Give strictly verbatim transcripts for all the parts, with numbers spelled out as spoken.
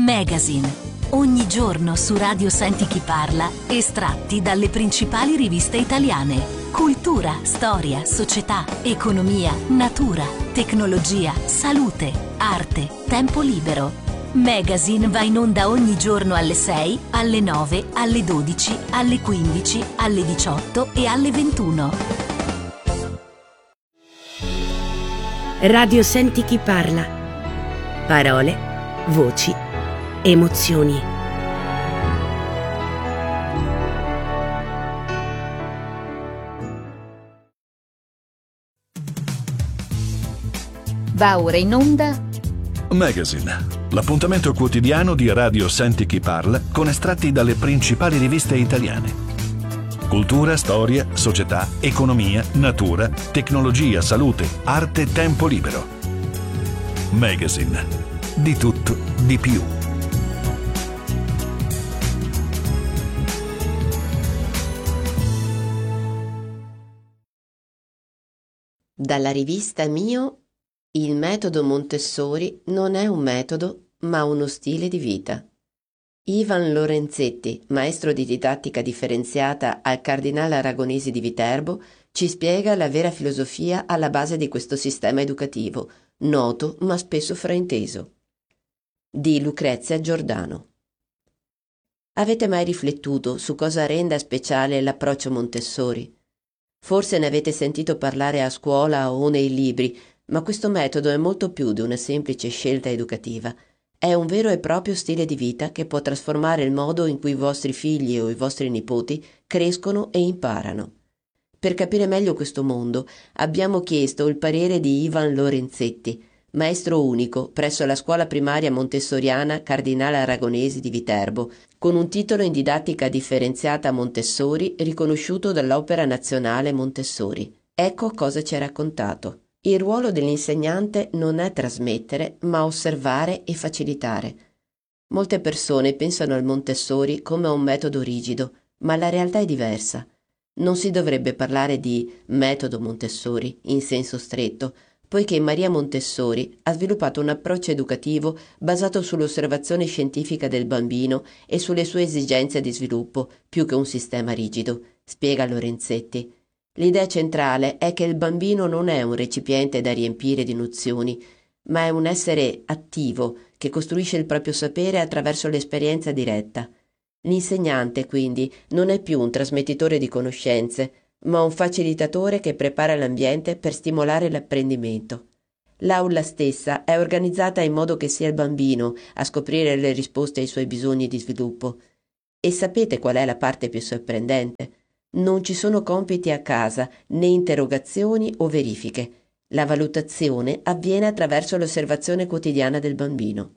Magazine. Ogni giorno su Radio Senti Chi Parla, estratti dalle principali riviste italiane. Cultura, storia, società, economia, natura, tecnologia, salute, arte, tempo libero. Magazine va in onda ogni giorno alle sei, alle nove, alle dodici, alle quindici, alle diciotto e alle ventuno. Radio Senti Chi Parla. Parole, voci, emozioni. Va ora in onda Magazine, l'appuntamento quotidiano di Radio Senti Chi Parla con estratti dalle principali riviste italiane. Cultura, storia, società, economia, natura, tecnologia, salute, arte, tempo libero. Magazine, di tutto, di più. Dalla rivista Mio, il metodo Montessori non è un metodo, ma uno stile di vita. Ivan Lorenzetti, maestro di didattica differenziata al Cardinale Aragonesi di Viterbo, ci spiega la vera filosofia alla base di questo sistema educativo, noto ma spesso frainteso. Di Lucrezia Giordano. Avete mai riflettuto su cosa renda speciale l'approccio Montessori? Forse ne avete sentito parlare a scuola o nei libri, ma questo metodo è molto più di una semplice scelta educativa. È un vero e proprio stile di vita che può trasformare il modo in cui i vostri figli o i vostri nipoti crescono e imparano. Per capire meglio questo mondo, abbiamo chiesto il parere di Ivan Lorenzetti, maestro unico presso la scuola primaria montessoriana Cardinale Aragonesi di Viterbo, con un titolo in didattica differenziata Montessori riconosciuto dall'Opera Nazionale Montessori. Ecco cosa ci ha raccontato. Il ruolo dell'insegnante non è trasmettere, ma osservare e facilitare. Molte persone pensano al Montessori come a un metodo rigido, ma la realtà è diversa. Non si dovrebbe parlare di metodo Montessori in senso stretto, poiché Maria Montessori ha sviluppato un approccio educativo basato sull'osservazione scientifica del bambino e sulle sue esigenze di sviluppo, più che un sistema rigido, spiega Lorenzetti. L'idea centrale è che il bambino non è un recipiente da riempire di nozioni, ma è un essere attivo che costruisce il proprio sapere attraverso l'esperienza diretta. L'insegnante, quindi, non è più un trasmettitore di conoscenze, ma un facilitatore che prepara l'ambiente per stimolare l'apprendimento. L'aula stessa è organizzata in modo che sia il bambino a scoprire le risposte ai suoi bisogni di sviluppo. E sapete qual è la parte più sorprendente? Non ci sono compiti a casa, né interrogazioni o verifiche. La valutazione avviene attraverso l'osservazione quotidiana del bambino.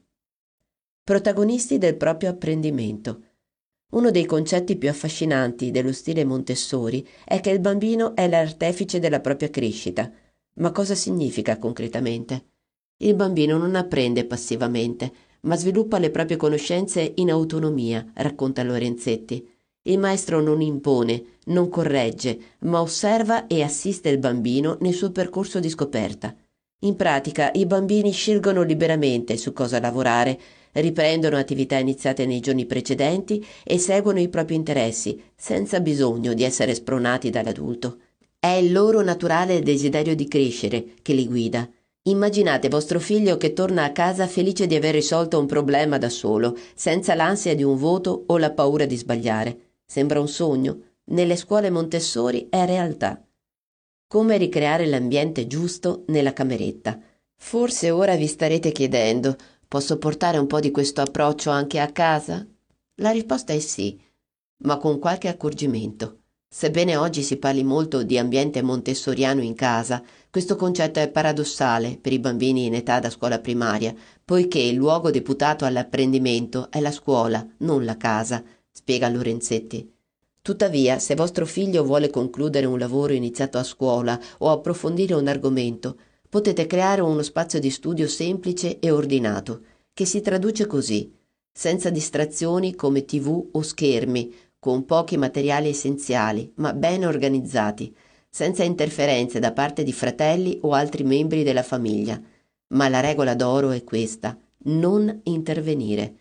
Protagonisti del proprio apprendimento. Uno dei concetti più affascinanti dello stile Montessori è che il bambino è l'artefice della propria crescita. Ma cosa significa concretamente? Il bambino non apprende passivamente, ma sviluppa le proprie conoscenze in autonomia, racconta Lorenzetti. Il maestro non impone, non corregge, ma osserva e assiste il bambino nel suo percorso di scoperta. In pratica, i bambini scelgono liberamente su cosa lavorare, riprendono attività iniziate nei giorni precedenti e seguono i propri interessi, senza bisogno di essere spronati dall'adulto. È il loro naturale desiderio di crescere che li guida. Immaginate vostro figlio che torna a casa felice di aver risolto un problema da solo, senza l'ansia di un voto o la paura di sbagliare. Sembra un sogno? Nelle scuole Montessori è realtà. Come ricreare l'ambiente giusto nella cameretta? Forse ora vi starete chiedendo: posso portare un po' di questo approccio anche a casa? La risposta è sì, ma con qualche accorgimento. Sebbene oggi si parli molto di ambiente montessoriano in casa, questo concetto è paradossale per i bambini in età da scuola primaria, poiché il luogo deputato all'apprendimento è la scuola, non la casa, spiega Lorenzetti. Tuttavia, se vostro figlio vuole concludere un lavoro iniziato a scuola o approfondire un argomento, potete creare uno spazio di studio semplice e ordinato, che si traduce così: senza distrazioni come tivù o schermi, con pochi materiali essenziali, ma ben organizzati, senza interferenze da parte di fratelli o altri membri della famiglia. Ma la regola d'oro è questa: non intervenire.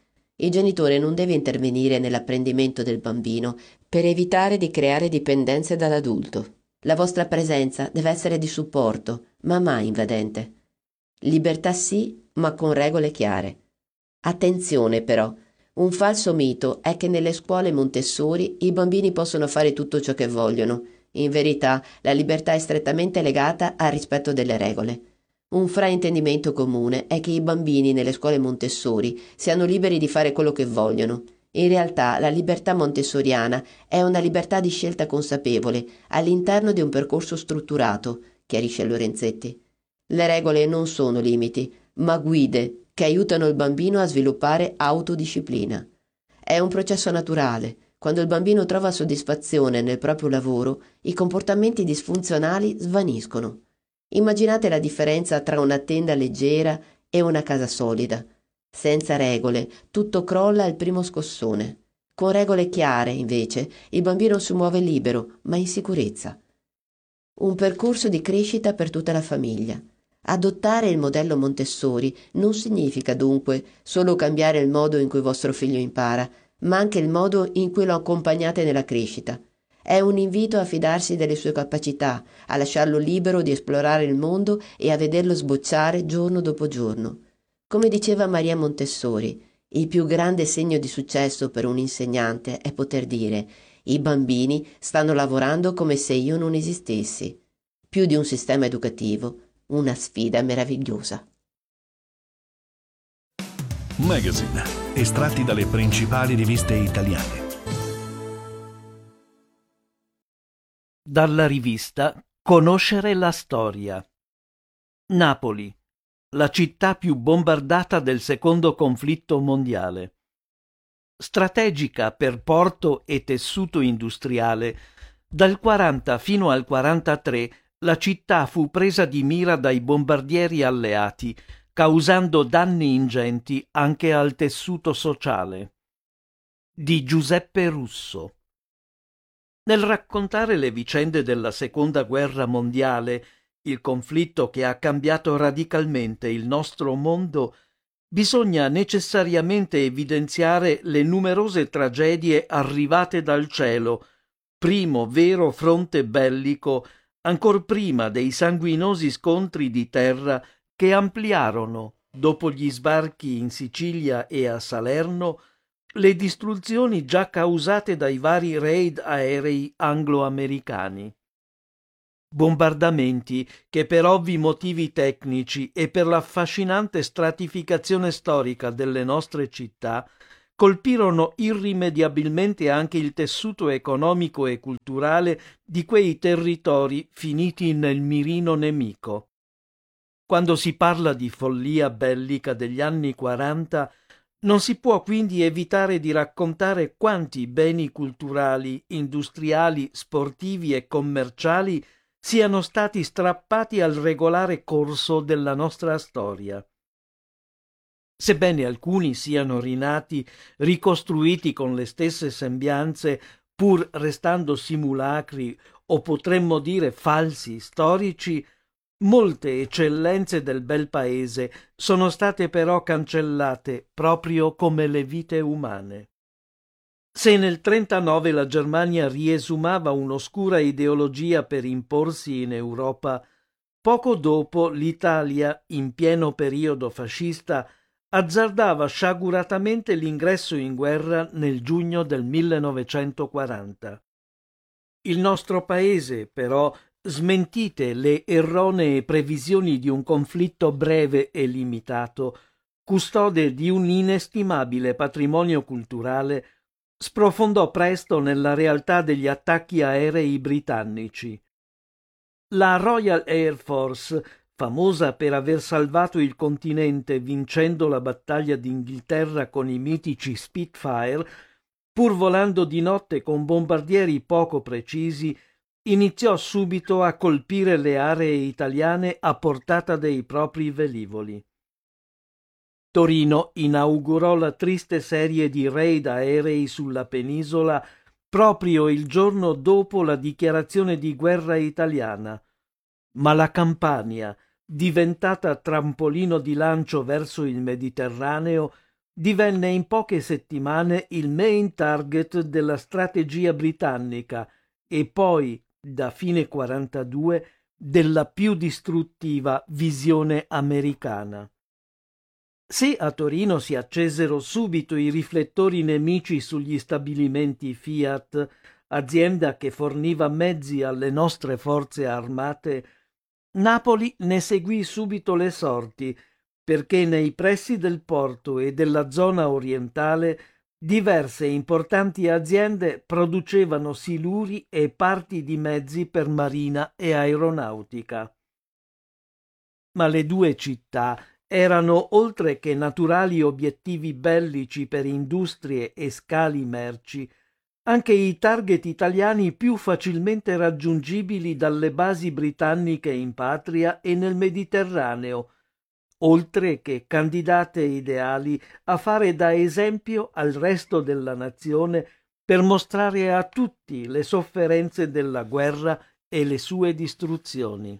Il genitore non deve intervenire nell'apprendimento del bambino per evitare di creare dipendenze dall'adulto. La vostra presenza deve essere di supporto, ma mai invadente. Libertà sì, ma con regole chiare. Attenzione però, un falso mito è che nelle scuole Montessori i bambini possono fare tutto ciò che vogliono. In verità, la libertà è strettamente legata al rispetto delle regole. Un fraintendimento comune è che i bambini nelle scuole Montessori siano liberi di fare quello che vogliono. In realtà, la libertà montessoriana è una libertà di scelta consapevole all'interno di un percorso strutturato, chiarisce Lorenzetti. Le regole non sono limiti, ma guide che aiutano il bambino a sviluppare autodisciplina. È un processo naturale. Quando il bambino trova soddisfazione nel proprio lavoro, i comportamenti disfunzionali svaniscono. Immaginate la differenza tra una tenda leggera e una casa solida. Senza regole, tutto crolla al primo scossone. Con regole chiare, invece, il bambino si muove libero, ma in sicurezza. Un percorso di crescita per tutta la famiglia. Adottare il modello Montessori non significa dunque solo cambiare il modo in cui vostro figlio impara, ma anche il modo in cui lo accompagnate nella crescita. È un invito a fidarsi delle sue capacità, a lasciarlo libero di esplorare il mondo e a vederlo sbocciare giorno dopo giorno. Come diceva Maria Montessori, il più grande segno di successo per un insegnante è poter dire: i bambini stanno lavorando come se io non esistessi. Più di un sistema educativo, una sfida meravigliosa. Magazine, estratti dalle principali riviste italiane. Dalla rivista Conoscere la storia. Napoli, la città più bombardata del secondo conflitto mondiale. Strategica per porto e tessuto industriale, dal quaranta fino al quarantatré la città fu presa di mira dai bombardieri alleati, causando danni ingenti anche al tessuto sociale. Di Giuseppe Russo. Nel raccontare le vicende della Seconda Guerra Mondiale, il conflitto che ha cambiato radicalmente il nostro mondo, bisogna necessariamente evidenziare le numerose tragedie arrivate dal cielo, primo vero fronte bellico, ancor prima dei sanguinosi scontri di terra che ampliarono, dopo gli sbarchi in Sicilia e a Salerno, le distruzioni già causate dai vari raid aerei anglo-americani. Bombardamenti che per ovvi motivi tecnici e per l'affascinante stratificazione storica delle nostre città colpirono irrimediabilmente anche il tessuto economico e culturale di quei territori finiti nel mirino nemico. Quando si parla di follia bellica degli anni quaranta, non si può quindi evitare di raccontare quanti beni culturali, industriali, sportivi e commerciali siano stati strappati al regolare corso della nostra storia. Sebbene alcuni siano rinati, ricostruiti con le stesse sembianze, pur restando simulacri o potremmo dire falsi storici, molte eccellenze del bel paese sono state però cancellate proprio come le vite umane. Se nel trentanove la Germania riesumava un'oscura ideologia per imporsi in Europa, poco dopo l'Italia, in pieno periodo fascista, azzardava sciaguratamente l'ingresso in guerra nel giugno del millenovecentoquaranta. Il nostro paese, però, smentite le erronee previsioni di un conflitto breve e limitato, custode di un inestimabile patrimonio culturale, sprofondò presto nella realtà degli attacchi aerei britannici. La Royal Air Force, famosa per aver salvato il continente vincendo la battaglia d'Inghilterra con i mitici Spitfire, pur volando di notte con bombardieri poco precisi, iniziò subito a colpire le aree italiane a portata dei propri velivoli. Torino inaugurò la triste serie di raid aerei sulla penisola proprio il giorno dopo la dichiarazione di guerra italiana, ma la Campania, diventata trampolino di lancio verso il Mediterraneo, divenne in poche settimane il main target della strategia britannica e poi, da fine quarantadue, della più distruttiva visione americana. Se a Torino si accesero subito i riflettori nemici sugli stabilimenti Fiat, azienda che forniva mezzi alle nostre forze armate, Napoli ne seguì subito le sorti, perché nei pressi del porto e della zona orientale diverse importanti aziende producevano siluri e parti di mezzi per marina e aeronautica. Ma le due città erano, oltre che naturali obiettivi bellici per industrie e scali merci, anche i target italiani più facilmente raggiungibili dalle basi britanniche in patria e nel Mediterraneo, oltre che candidate ideali a fare da esempio al resto della nazione per mostrare a tutti le sofferenze della guerra e le sue distruzioni.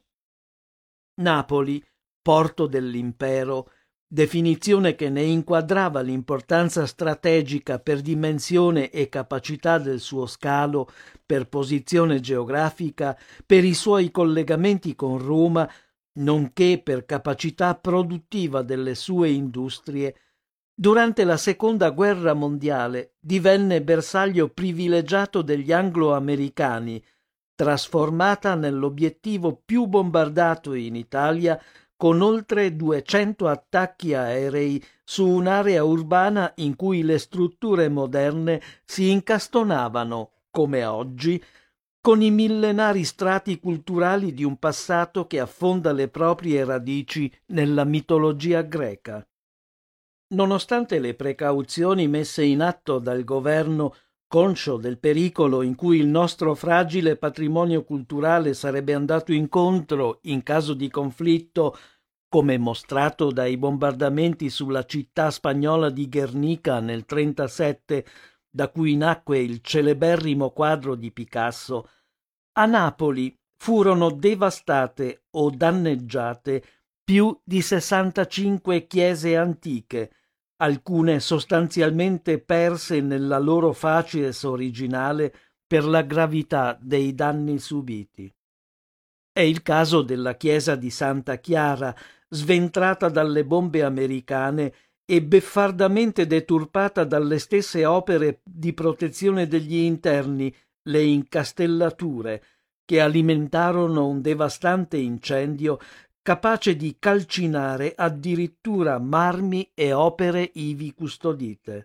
Napoli, porto dell'impero, definizione che ne inquadrava l'importanza strategica per dimensione e capacità del suo scalo, per posizione geografica, per i suoi collegamenti con Roma, nonché per capacità produttiva delle sue industrie, durante la Seconda Guerra Mondiale divenne bersaglio privilegiato degli anglo-americani, trasformata nell'obiettivo più bombardato in Italia, con oltre duecento attacchi aerei su un'area urbana in cui le strutture moderne si incastonavano, come oggi, con i millenari strati culturali di un passato che affonda le proprie radici nella mitologia greca. Nonostante le precauzioni messe in atto dal governo, conscio del pericolo in cui il nostro fragile patrimonio culturale sarebbe andato incontro in caso di conflitto, come mostrato dai bombardamenti sulla città spagnola di Guernica nel trentasette, da cui nacque il celeberrimo quadro di Picasso, a Napoli furono devastate o danneggiate più di sessantacinque chiese antiche, alcune sostanzialmente perse nella loro facies originale per la gravità dei danni subiti. È il caso della chiesa di Santa Chiara, sventrata dalle bombe americane e beffardamente deturpata dalle stesse opere di protezione degli interni, le incastellature, che alimentarono un devastante incendio capace di calcinare addirittura marmi e opere ivi custodite.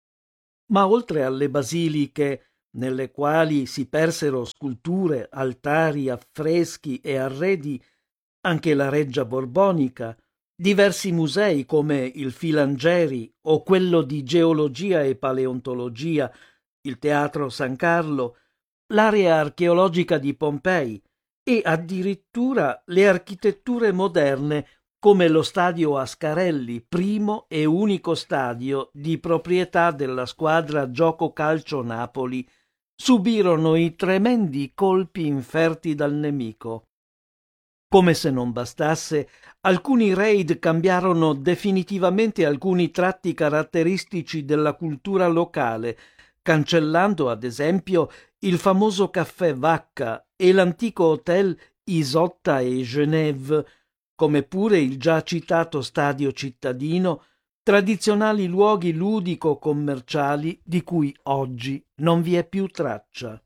Ma oltre alle basiliche, nelle quali si persero sculture, altari, affreschi e arredi, anche la Reggia Borbonica, diversi musei come il Filangieri o quello di Geologia e Paleontologia, il Teatro San Carlo, l'area archeologica di Pompei e addirittura le architetture moderne come lo stadio Ascarelli, primo e unico stadio di proprietà della squadra Gioco Calcio Napoli, subirono i tremendi colpi inferti dal nemico. Come se non bastasse, alcuni raid cambiarono definitivamente alcuni tratti caratteristici della cultura locale, cancellando ad esempio il famoso caffè Vacca e l'antico hotel Isotta e Genève, come pure il già citato stadio cittadino, tradizionali luoghi ludico-commerciali di cui oggi non vi è più traccia.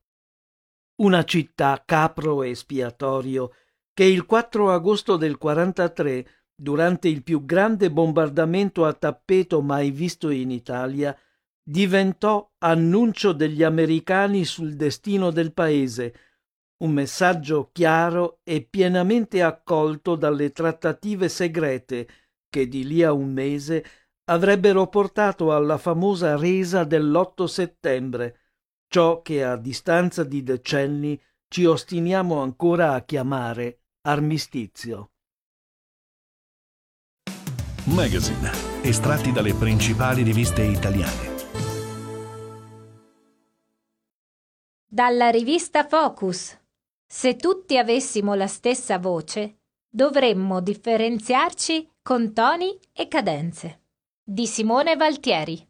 Una città capro espiatorio che il quattro agosto del quarantatré, durante il più grande bombardamento a tappeto mai visto in Italia, diventò annuncio degli americani sul destino del paese, un messaggio chiaro e pienamente accolto dalle trattative segrete che di lì a un mese avrebbero portato alla famosa resa dell'otto settembre, ciò che a distanza di decenni ci ostiniamo ancora a chiamare armistizio. Magazine, estratti dalle principali riviste italiane. Dalla rivista Focus. Se tutti avessimo la stessa voce, dovremmo differenziarci con toni e cadenze. di Simone Valtieri.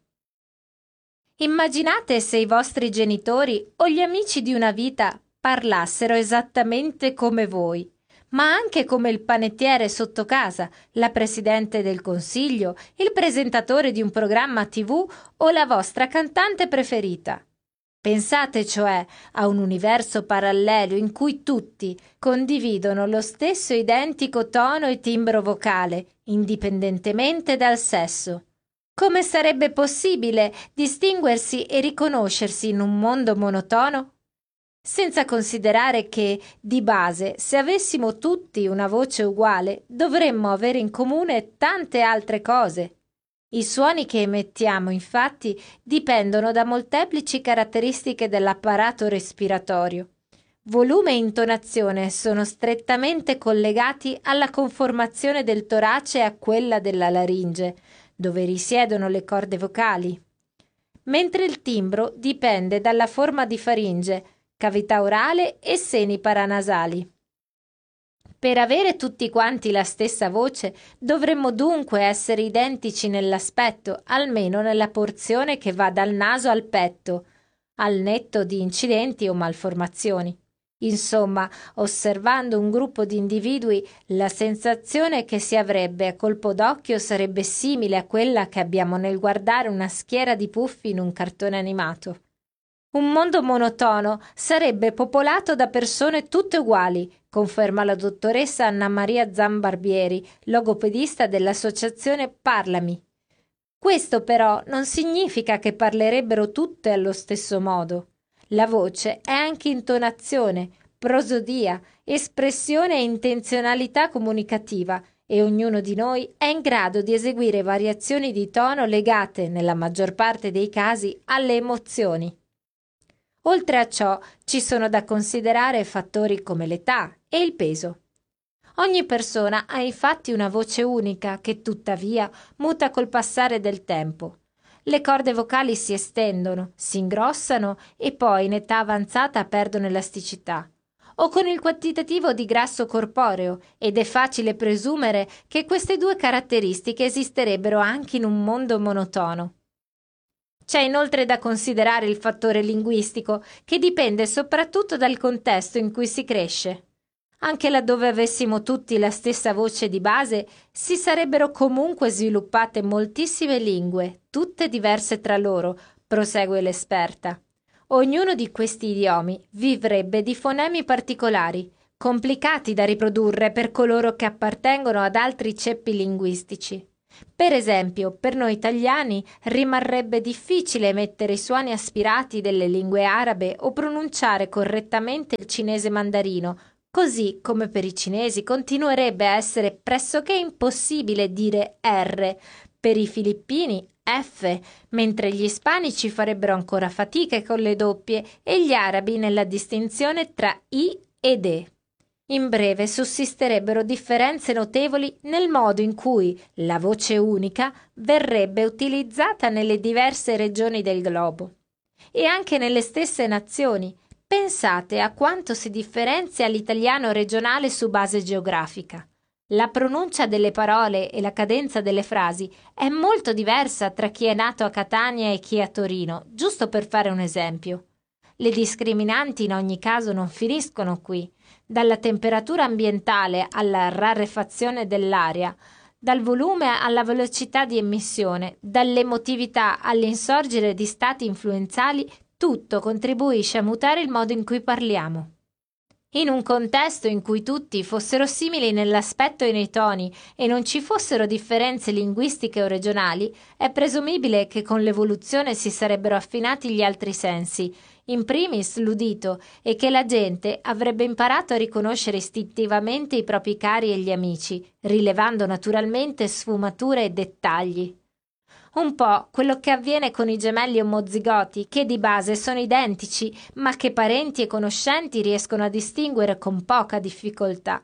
Immaginate se i vostri genitori o gli amici di una vita parlassero esattamente come voi, ma anche come il panettiere sotto casa, la presidente del consiglio, il presentatore di un programma tivù o la vostra cantante preferita. Pensate cioè a un universo parallelo in cui tutti condividono lo stesso identico tono e timbro vocale, indipendentemente dal sesso. Come sarebbe possibile distinguersi e riconoscersi in un mondo monotono? Senza considerare che, di base, se avessimo tutti una voce uguale, dovremmo avere in comune tante altre cose. I suoni che emettiamo, infatti, dipendono da molteplici caratteristiche dell'apparato respiratorio. Volume e intonazione sono strettamente collegati alla conformazione del torace e a quella della laringe, dove risiedono le corde vocali, mentre il timbro dipende dalla forma di faringe, cavità orale e seni paranasali. Per avere tutti quanti la stessa voce dovremmo dunque essere identici nell'aspetto, almeno nella porzione che va dal naso al petto, al netto di incidenti o malformazioni. Insomma, osservando un gruppo di individui, la sensazione che si avrebbe a colpo d'occhio sarebbe simile a quella che abbiamo nel guardare una schiera di puffi in un cartone animato. Un mondo monotono sarebbe popolato da persone tutte uguali, conferma la dottoressa Anna Maria Zambarbieri, logopedista dell'associazione Parlami. Questo però non significa che parlerebbero tutte allo stesso modo. La voce è anche intonazione, prosodia, espressione e intenzionalità comunicativa e ognuno di noi è in grado di eseguire variazioni di tono legate, nella maggior parte dei casi, alle emozioni. Oltre a ciò, ci sono da considerare fattori come l'età e il peso. Ogni persona ha infatti una voce unica che, tuttavia, muta col passare del tempo. Le corde vocali si estendono, si ingrossano e poi in età avanzata perdono elasticità, o con il quantitativo di grasso corporeo, ed è facile presumere che queste due caratteristiche esisterebbero anche in un mondo monotono. C'è inoltre da considerare il fattore linguistico, che dipende soprattutto dal contesto in cui si cresce. Anche laddove avessimo tutti la stessa voce di base, si sarebbero comunque sviluppate moltissime lingue, tutte diverse tra loro, prosegue l'esperta. Ognuno di questi idiomi vivrebbe di fonemi particolari, complicati da riprodurre per coloro che appartengono ad altri ceppi linguistici. Per esempio, per noi italiani rimarrebbe difficile emettere i suoni aspirati delle lingue arabe o pronunciare correttamente il cinese mandarino, così come per i cinesi continuerebbe a essere pressoché impossibile dire R, per i filippini F, mentre gli ispanici farebbero ancora fatica con le doppie e gli arabi nella distinzione tra I ed E. In breve, sussisterebbero differenze notevoli nel modo in cui la voce unica verrebbe utilizzata nelle diverse regioni del globo. E anche nelle stesse nazioni. Pensate a quanto si differenzia l'italiano regionale su base geografica. La pronuncia delle parole e la cadenza delle frasi è molto diversa tra chi è nato a Catania e chi a Torino, giusto per fare un esempio. Le discriminanti in ogni caso non finiscono qui. Dalla temperatura ambientale alla rarefazione dell'aria, dal volume alla velocità di emissione, dall'emotività all'insorgere di stati influenzali, tutto contribuisce a mutare il modo in cui parliamo. In un contesto in cui tutti fossero simili nell'aspetto e nei toni e non ci fossero differenze linguistiche o regionali, è presumibile che con l'evoluzione si sarebbero affinati gli altri sensi, in primis l'udito, e che la gente avrebbe imparato a riconoscere istintivamente i propri cari e gli amici, rilevando naturalmente sfumature e dettagli. Un po' quello che avviene con i gemelli omozigoti, che di base sono identici, ma che parenti e conoscenti riescono a distinguere con poca difficoltà.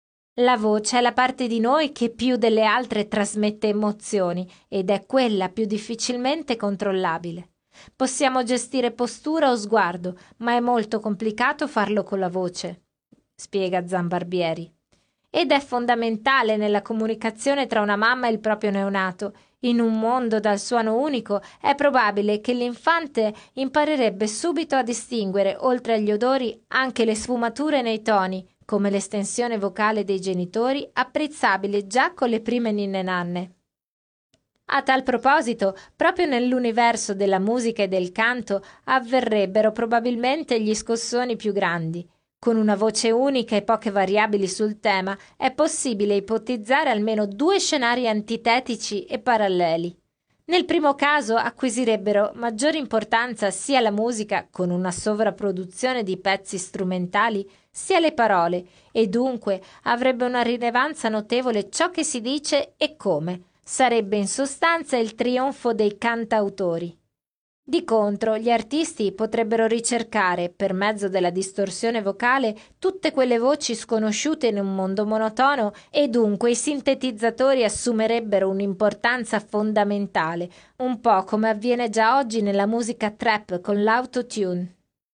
La voce è la parte di noi che più delle altre trasmette emozioni ed è quella più difficilmente controllabile. Possiamo gestire postura o sguardo, ma è molto complicato farlo con la voce, spiega Zambarbieri. Ed è fondamentale nella comunicazione tra una mamma e il proprio neonato. In un mondo dal suono unico è probabile che l'infante imparerebbe subito a distinguere, oltre agli odori, anche le sfumature nei toni, come l'estensione vocale dei genitori, apprezzabile già con le prime ninne nanne. A tal proposito, proprio nell'universo della musica e del canto avverrebbero probabilmente gli scossoni più grandi. Con una voce unica e poche variabili sul tema è possibile ipotizzare almeno due scenari antitetici e paralleli. Nel primo caso acquisirebbero maggiore importanza sia la musica, con una sovrapproduzione di pezzi strumentali, sia le parole, e dunque avrebbe una rilevanza notevole ciò che si dice e come. Sarebbe in sostanza il trionfo dei cantautori. Di contro, gli artisti potrebbero ricercare, per mezzo della distorsione vocale, tutte quelle voci sconosciute in un mondo monotono e dunque i sintetizzatori assumerebbero un'importanza fondamentale, un po' come avviene già oggi nella musica trap con l'autotune.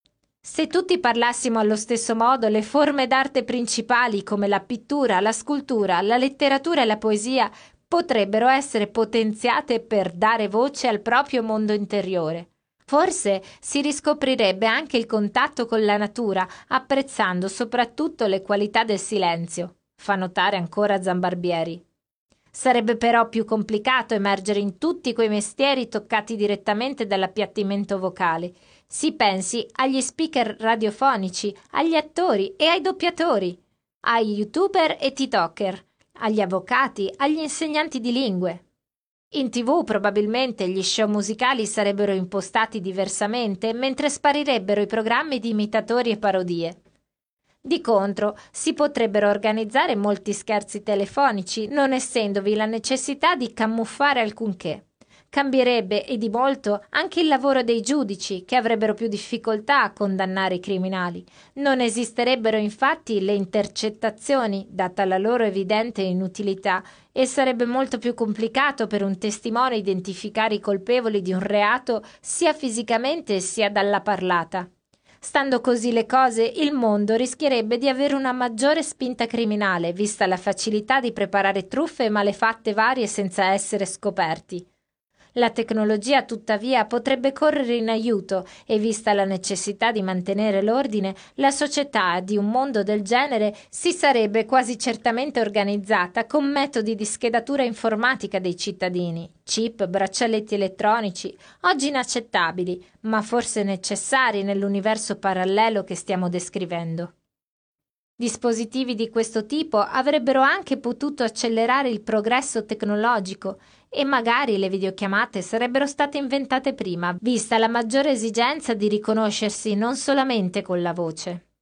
Se tutti parlassimo allo stesso modo, le forme d'arte principali come la pittura, la scultura, la letteratura e la poesia potrebbero essere potenziate per dare voce al proprio mondo interiore. Forse si riscoprirebbe anche il contatto con la natura, apprezzando soprattutto le qualità del silenzio, fa notare ancora Zambarbieri. Sarebbe però più complicato emergere in tutti quei mestieri toccati direttamente dall'appiattimento vocale. Si pensi agli speaker radiofonici, agli attori e ai doppiatori, ai youtuber e tiktoker, agli avvocati, agli insegnanti di lingue. In tivù probabilmente gli show musicali sarebbero impostati diversamente, mentre sparirebbero i programmi di imitatori e parodie. Di contro, si potrebbero organizzare molti scherzi telefonici, non essendovi la necessità di camuffare alcunché. Cambierebbe, e di molto, anche il lavoro dei giudici, che avrebbero più difficoltà a condannare i criminali. Non esisterebbero infatti le intercettazioni, data la loro evidente inutilità, e sarebbe molto più complicato per un testimone identificare i colpevoli di un reato sia fisicamente sia dalla parlata. Stando così le cose, il mondo rischierebbe di avere una maggiore spinta criminale, vista la facilità di preparare truffe e malefatte varie senza essere scoperti. La tecnologia, tuttavia, potrebbe correre in aiuto e, vista la necessità di mantenere l'ordine, la società di un mondo del genere si sarebbe quasi certamente organizzata con metodi di schedatura informatica dei cittadini, chip, braccialetti elettronici, oggi inaccettabili, ma forse necessari nell'universo parallelo che stiamo descrivendo. Dispositivi di questo tipo avrebbero anche potuto accelerare il progresso tecnologico e magari le videochiamate sarebbero state inventate prima, vista la maggiore esigenza di riconoscersi non solamente con la voce.